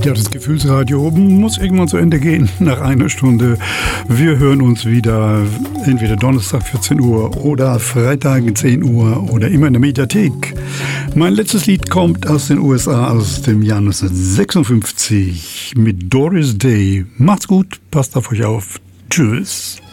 Ja, das Gefühlsradio muss irgendwann zu Ende gehen nach einer Stunde. Wir hören uns wieder entweder Donnerstag 14 Uhr oder Freitag 10 Uhr oder immer in der Mediathek. Mein letztes Lied kommt aus den USA aus dem Jahr 1956 mit Doris Day. Macht's gut, passt auf euch auf. Tschüss.